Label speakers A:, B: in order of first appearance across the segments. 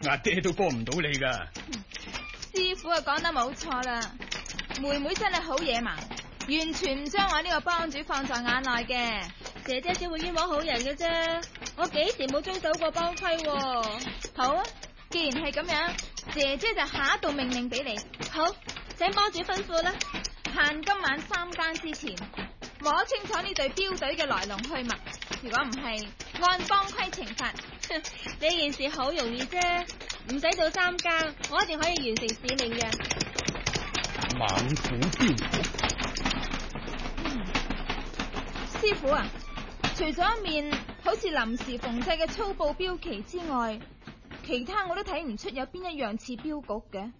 A: 阿爹都幫唔到你噶。
B: 師傅啊，講得冇錯啦，妹妹真係好野蠻，完全唔將我呢個幫主放在眼內嘅。
C: 姐姐只會冤枉好人嘅啫，我幾時冇遵守過幫規喎。
B: 好啊，既然係咁樣，姐姐就下一道命令俾你。
C: 好，請幫主吩咐啦。
B: 限今晚3更之前摸清楚呢隊鏢隊嘅來龍去脈，如果唔係，按幫規懲罰。
C: 呢件事好容易啫，唔使到3更，我一定可以完成使命嘅。
A: 猛虎鏢局，
B: 師傅啊，除咗一面好似臨時縫製嘅粗布標旗之外，其他我都睇唔出有邊一樣似鏢局嘅。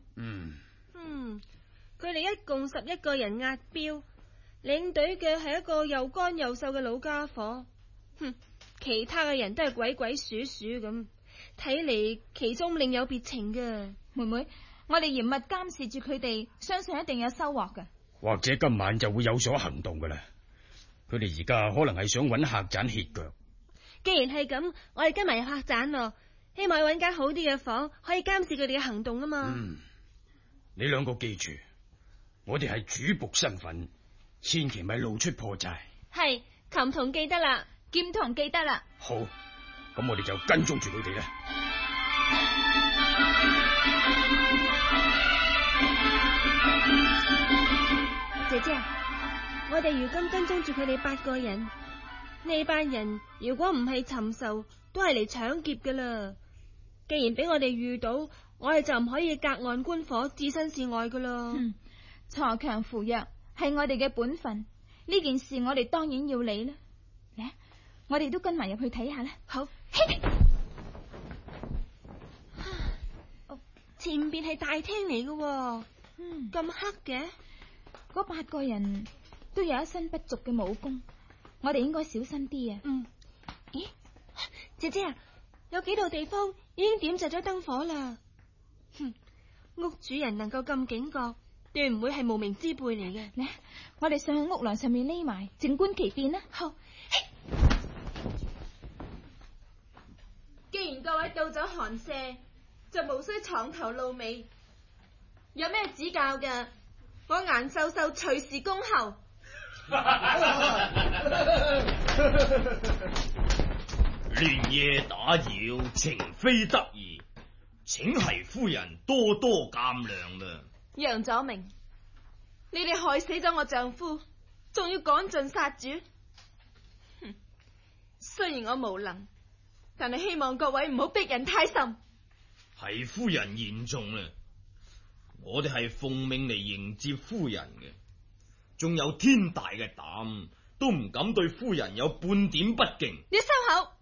C: 佢哋一共11個人押鏢，領隊嘅係一個又乾又瘦嘅老家伙。其他嘅人都係鬼鬼祟祟咁，睇嚟其中另有別情嘅。
B: 妹妹，我哋嚴密監視住佢哋，相信一定有收穫嘅。
A: 或者今晚就會有所行動噶啦。佢哋而家可能係想揾客棧歇腳。
C: 既然係咁，我哋跟埋入客棧咯，希望揾間好啲嘅房，可以監視佢哋嘅行動啊嘛。
A: 你兩個記住，我哋係主僕身份，千祈咪露出破綻。
C: 係，琴童記得啦，
B: 劍童記得啦。
A: 好，咁我哋就跟蹤住佢哋啦。
C: 姐姐，我哋如今跟蹤住佢哋8個人，呢班人如果唔係尋仇，都係嚟搶劫噶啦。既然俾我哋遇到，我哋就唔可以隔岸觀火，置身事外噶啦。
B: 鋤強扶弱係我哋嘅本分，呢件事我哋當然要理啦。嚟，我哋都跟埋入去睇下啦。
C: 好。前邊係大廳嚟嘅，咁黑嘅。
B: 嗰8個人都有一身不俗嘅武功，我哋應該小心啲啊。
C: 咦，姐姐啊，有幾度地方已經點着咗燈火啦。屋主人能夠咁警覺，斷唔會係無名之輩嚟嘅。
B: 嚟，我哋上去屋梁上面匿埋，靜觀其變啦。
C: 好。
D: 既然各位到咗寒舍，就無需闖頭露尾。有咩指教嘅，我顏秀秀隨時恭候。
E: 連夜打擾，情非得已，請係夫人多多鑒諒啦。
D: 楊左明，你哋害死咗我丈夫，仲要趕盡殺絕。雖然我無能，但係希望各位唔好逼人太甚。
E: 係夫人言重啦，我哋係奉命嚟迎接夫人嘅，仲有天大嘅膽，都唔敢對夫人有半點不敬。
D: 你收口！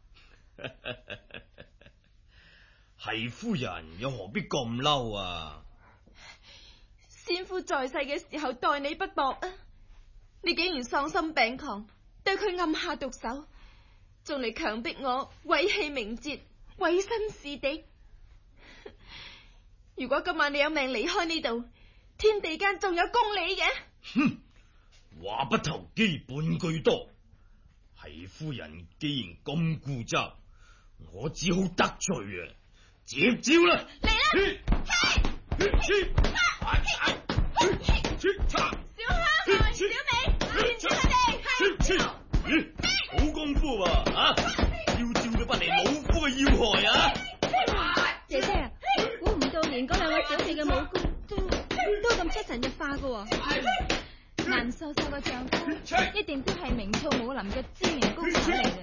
E: 係夫人又何必咁嬲啊？
D: 先夫在世嘅時候待你不薄啊，你竟然喪心病狂，對佢暗下毒手，仲嚟強迫我毀棄名節，毀身是地。如果今晚你有命離開呢度，天地間仲有公理嘅。
E: 話不投機半句多，係夫人既然咁固執，我只好得罪啊！接招啦！
D: 嚟啦！小蝦妹、小美，纏住佢哋！
E: 好功夫喎，招招都不離老夫嘅要害啊！
C: 姐姐啊，估唔到連嗰2位小氣嘅武功都咁出神入化嘅。
B: 顏秀秀嘅丈夫一定都係名噪武林嘅知名高手嚟嘅。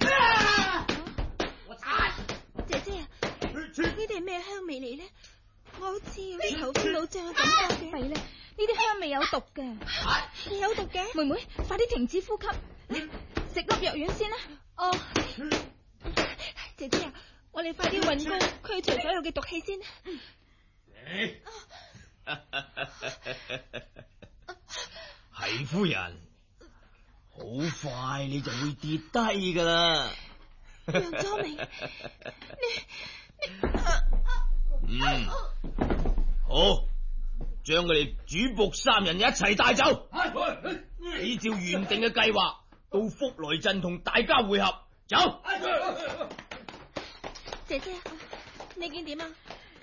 C: 姐姐啊，呢啲係咩香味嚟呢？我好似頭昏腦脹嘅感覺嘅。
B: 弊咧，呢啲香味有毒嘅。
C: 有毒嘅？
B: 妹妹，快啲停止呼吸，食粒藥丸先啦。
C: 哦，姐姐啊，我哋快啲運功驅除所有嘅毒氣先。
E: 係夫人，好快你就會跌低噶啦。
C: 楊左明，
E: 好，將佢哋主僕3人一齊帶走，依照原定嘅計劃，到福來鎮同大家會合。走。
C: 姐姐，你見點啊？